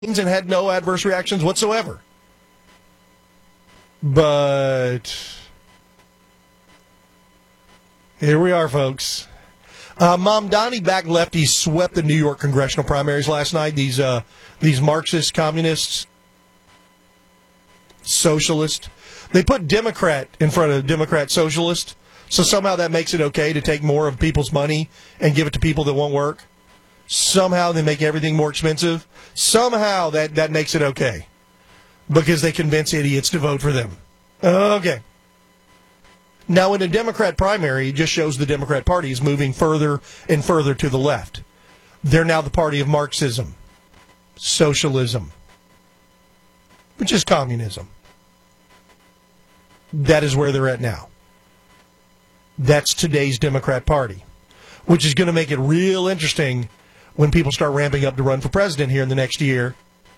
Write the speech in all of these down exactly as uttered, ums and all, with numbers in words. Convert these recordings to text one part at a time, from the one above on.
and had no adverse reactions whatsoever. But here we are, folks. Uh, Mamdani-backed lefties swept the New York congressional primaries last night. These uh, these Marxist communists, socialist. They put Democrat in front of Democrat socialist, so somehow that makes it okay to take more of people's money and give it to people that won't work. Somehow they make everything more expensive. Somehow that, that makes it okay because they convince idiots to vote for them. Okay. Now, in a Democrat primary, it just shows the Democrat Party is moving further and further to the left. They're now the party of Marxism, socialism, which is communism. That is where they're at now. That's today's Democrat Party, which is going to make it real interesting when people start ramping up to run for president here in the next year.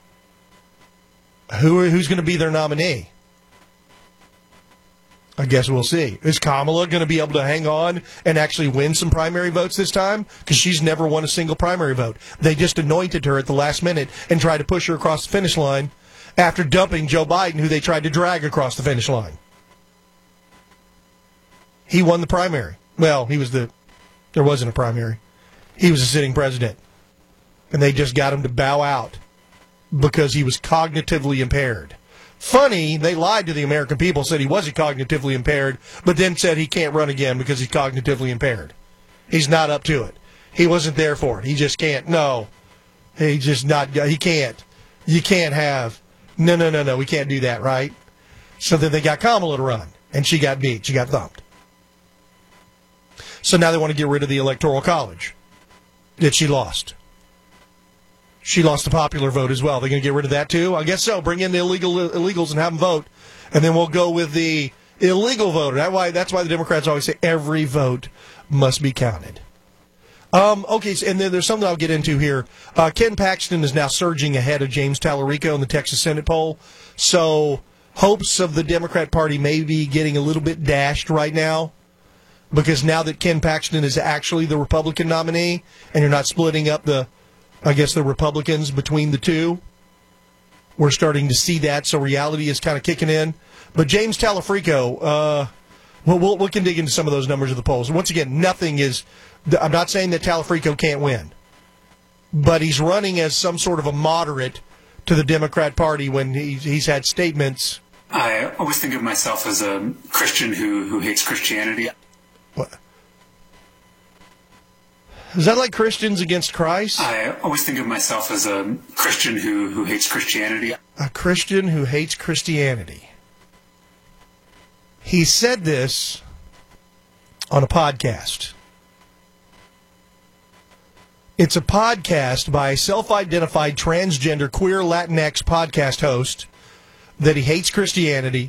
Who, who's going to be their nominee? I guess we'll see. Is Kamala going to be able to hang on and actually win some primary votes this time? Because she's never won a single primary vote. They just anointed her at the last minute and tried to push her across the finish line after dumping Joe Biden, who they tried to drag across the finish line. He won the primary. Well, he was the, there wasn't a primary. He was a sitting president. And they just got him to bow out because he was cognitively impaired. Funny, they lied to the American people, said he wasn't cognitively impaired, but then said he can't run again because he's cognitively impaired. He's not up to it. He wasn't there for it. He just can't. No. He just not, he can't. You can't have, no, no, no, no, we can't do that, right? So then they got Kamala to run, and she got beat. She got thumped. So now they want to get rid of the Electoral College that she lost. She lost the popular vote as well. They're going to get rid of that too? I guess so. Bring in the illegal illegals and have them vote, and then we'll go with the illegal voter. That's why, that's why the Democrats always say every vote must be counted. Um, okay, so, and then there's something I'll get into here. Uh, Ken Paxton is now surging ahead of James Tallarico in the Texas Senate poll. So hopes of the Democrat Party may be getting a little bit dashed right now, because now that Ken Paxton is actually the Republican nominee, and you're not splitting up the, I guess, the Republicans between the two, we're starting to see that, so reality is kind of kicking in. But James Tallarico, uh, we'll, we'll, we can dig into some of those numbers of the polls. Once again, nothing is, I'm not saying that Tallarico can't win, but he's running as some sort of a moderate to the Democrat Party when he, he's had statements. I always think of myself as a Christian who, who hates Christianity. What? Is that like Christians against Christ? I always think of myself as a Christian who, who hates Christianity. A Christian who hates Christianity. He said this on a podcast. It's a podcast by a self-identified transgender queer Latinx podcast host that he hates Christianity.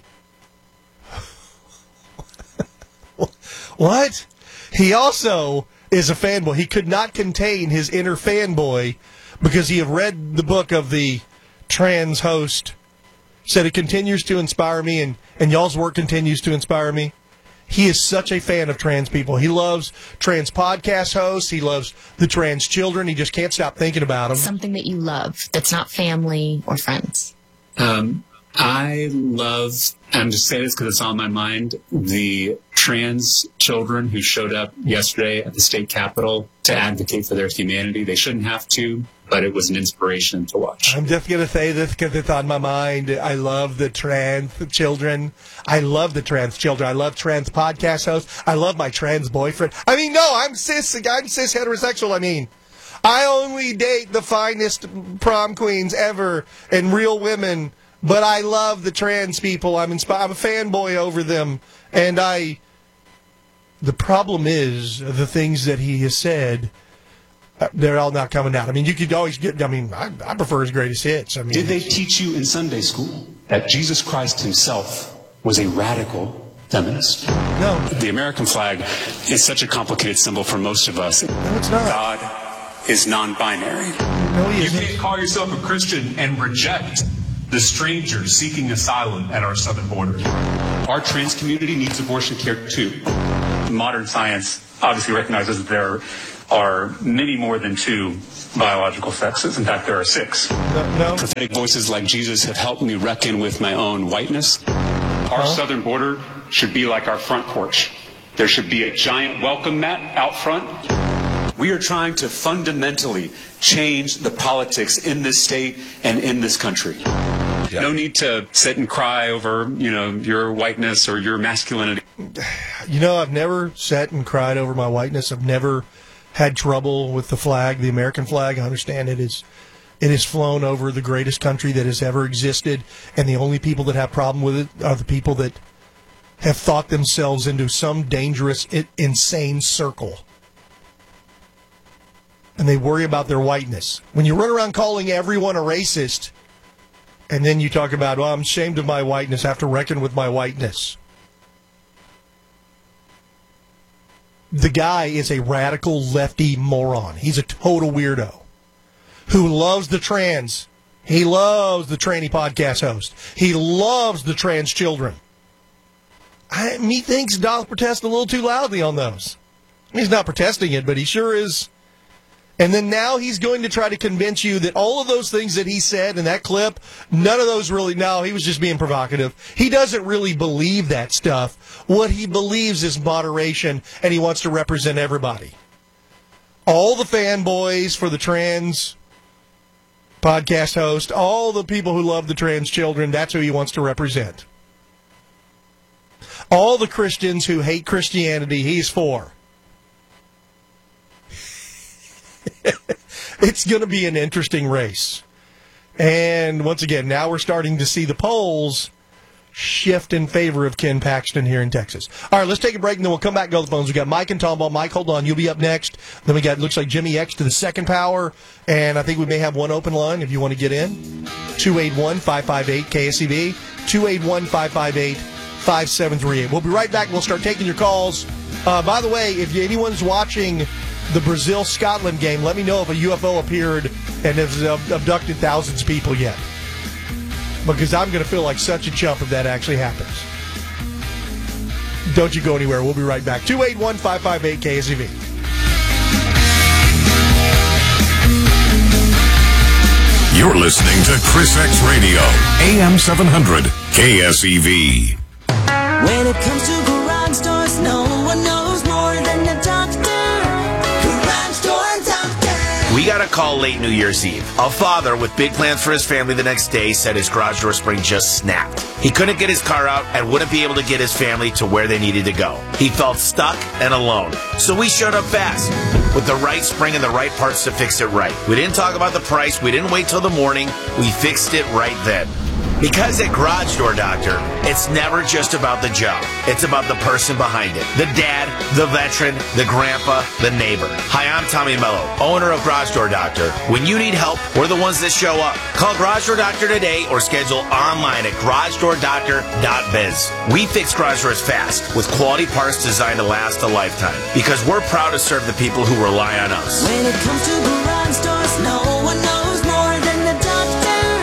What? He also is a fanboy. He could not contain his inner fanboy because he had read the book of the trans host. Said it continues to inspire me, and, and y'all's work continues to inspire me. He is such a fan of trans people. He loves trans podcast hosts. He loves the trans children. He just can't stop thinking about them. Something that you love that's not family or friends. Um, I love, I'm just saying this because it's on my mind, the trans children who showed up yesterday at the state capitol to advocate for their humanity. They shouldn't have to, but it was an inspiration to watch. I'm just going to say this because it's on my mind. I love the trans children. I love the trans children. I love trans podcast hosts. I love my trans boyfriend. I mean, no, I'm cis. I'm cis heterosexual. I mean, I only date the finest prom queens ever and real women. But I love the trans people. I'm inspired. I'm a fanboy over them. And I, the problem is the things that he has said, uh, they're all not coming out. I mean, you could always get, I mean, I, I prefer his greatest hits. I mean, did they teach you in Sunday school that Jesus Christ himself was a radical feminist? No. The American flag is such a complicated symbol for most of us. No, it's not. God is non-binary. No, he You isn't. can't call yourself a Christian and reject the strangers seeking asylum at our southern border. Our trans community needs abortion care too. Modern science obviously recognizes that there are many more than two biological sexes. In fact, there are six. No, no. Prophetic voices like Jesus have helped me reckon with my own whiteness. Our huh? southern border should be like our front porch. There should be a giant welcome mat out front. We are trying to fundamentally change the politics in this state and in this country. Yeah. No need to sit and cry over, you know, your whiteness or your masculinity. You know, I've never sat and cried over my whiteness. I've never had trouble with the flag, the American flag. I understand it is, it has flown over the greatest country that has ever existed, and the only people that have problem with it are the people that have thought themselves into some dangerous, insane circle. And they worry about their whiteness. When you run around calling everyone a racist, and then you talk about, well, I'm ashamed of my whiteness, I have to reckon with my whiteness. The guy is a radical lefty moron. He's a total weirdo who loves the trans. He loves the tranny podcast host. He loves the trans children. I, methinks Donald protests a little too loudly on those. I mean, he's not protesting it, but he sure is. And then now he's going to try to convince you that all of those things that he said in that clip, none of those really, no, he was just being provocative. He doesn't really believe that stuff. What he believes is moderation, and he wants to represent everybody. All the fanboys for the trans podcast host, all the people who love the trans children, that's who he wants to represent. All the Christians who hate Christianity, he's for. It's going to be an interesting race. And once again, now we're starting to see the polls shift in favor of Ken Paxton here in Texas. All right, let's take a break, and then we'll come back and go to the phones. We got Mike and Tomball. Mike, hold on. You'll be up next. Then we got, looks like Jimmy X to the second power, and I think we may have one open line if you want to get in. two eight one, five five eight, K S E V, two eight one, five five eight, five seven three eight. We'll be right back. We'll start taking your calls. Uh, by the way, if anyone's watching the Brazil-Scotland game, let me know if a U F O appeared and has abducted thousands of people yet. Because I'm going to feel like such a chump if that actually happens. Don't you go anywhere. We'll be right back. two eight one, five five eight, K S E V. You're listening to Chris X Radio, A M seven hundred, K S E V. When it comes to garage doors, no one knows more than the doctor. Garage Door Doctor. We got a call late New Year's Eve. A father with big plans for his family the next day said his garage door spring just snapped. He couldn't get his car out and wouldn't be able to get his family to where they needed to go. He felt stuck and alone. So we showed up fast with the right spring and the right parts to fix it right. We didn't talk about the price. We didn't wait till the morning. We fixed it right then. Because at Garage Door Doctor, it's never just about the job. It's about the person behind it. The dad, the veteran, the grandpa, the neighbor. Hi, I'm Tommy Mello, owner of Garage Door Doctor. When you need help, we're the ones that show up. Call Garage Door Doctor today or schedule online at garage door doctor dot biz. We fix garage doors fast with quality parts designed to last a lifetime. Because we're proud to serve the people who rely on us. When it comes to garage doors, no one knows more than the doctor.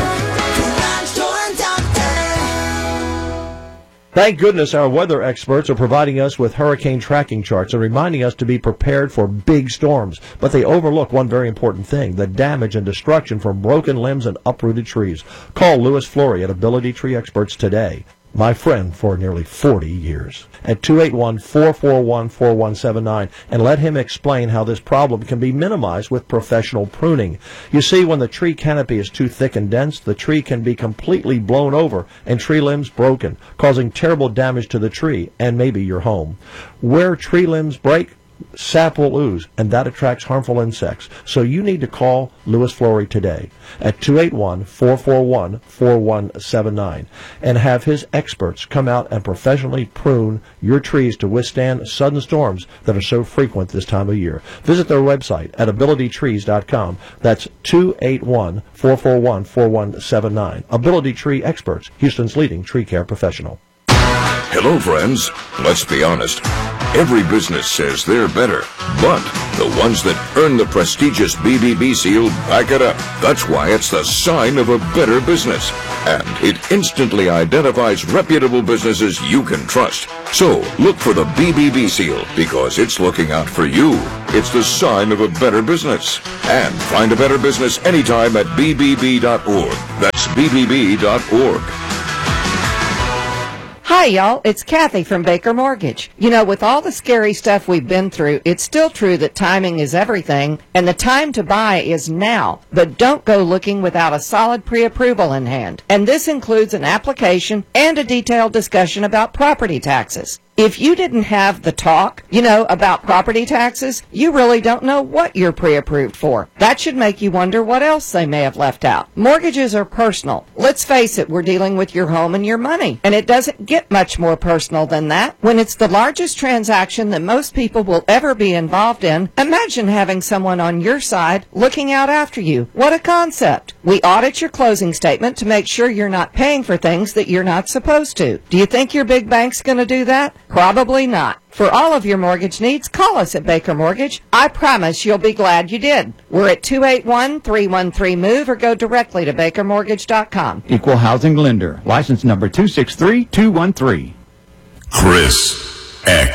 Thank goodness our weather experts are providing us with hurricane tracking charts and reminding us to be prepared for big storms. But they overlook one very important thing, the damage and destruction from broken limbs and uprooted trees. Call Louis Flory at Ability Tree Experts today. My friend for nearly forty years. At two eight one, four four one, four one seven nine, and let him explain how this problem can be minimized with professional pruning. You see, when the tree canopy is too thick and dense, the tree can be completely blown over and tree limbs broken, causing terrible damage to the tree and maybe your home. Where tree limbs break, sap will ooze, and that attracts harmful insects. So you need to call Louis Flory today at two eight one, four four one, four one seven nine and have his experts come out and professionally prune your trees to withstand sudden storms that are so frequent this time of year. Visit their website at ability trees dot com. That's two eight one, four four one, four one seven nine. Ability Tree Experts, Houston's leading tree care professional. Hello, friends. Let's be honest. Every business says they're better, but the ones that earn the prestigious B B B seal back it up. That's why it's the sign of a better business. And it instantly identifies reputable businesses you can trust. So look for the B B B seal because it's looking out for you. It's the sign of a better business. And find a better business anytime at B B B dot org. That's B B B dot org. Hi, y'all. It's Kathy from Baker Mortgage. You know, with all the scary stuff we've been through, it's still true that timing is everything, and the time to buy is now. But don't go looking without a solid pre-approval in hand. And this includes an application and a detailed discussion about property taxes. If you didn't have the talk, you know, about property taxes, you really don't know what you're pre-approved for. That should make you wonder what else they may have left out. Mortgages are personal. Let's face it, we're dealing with your home and your money. And it doesn't get much more personal than that. When it's the largest transaction that most people will ever be involved in, imagine having someone on your side looking out after you. What a concept. We audit your closing statement to make sure you're not paying for things that you're not supposed to. Do you think your big bank's going to do that? Probably not. For all of your mortgage needs, call us at Baker Mortgage. I promise you'll be glad you did. We're at two eight one, three one three, MOVE or go directly to baker mortgage dot com. Equal Housing Lender. License number two six three two one three. Chris X.